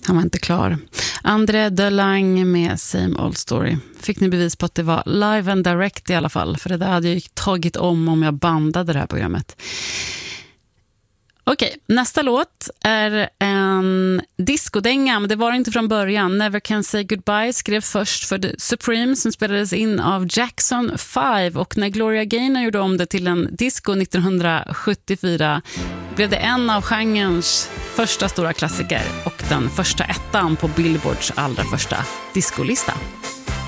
Han var inte klar. André Delange med Same Old Story. Fick ni bevis på att det var live and direct i alla fall. För det där hade jag ju tagit om jag bandade det här programmet. Okej, nästa låt är en discodänga, men det var inte från början. Never Can Say Goodbye skrev först för The Supreme som spelades in av Jackson 5, och när Gloria Gaynor gjorde om det till en disco 1974 blev det en av genrens första stora klassiker och den första ettan på Billboards allra första discolista.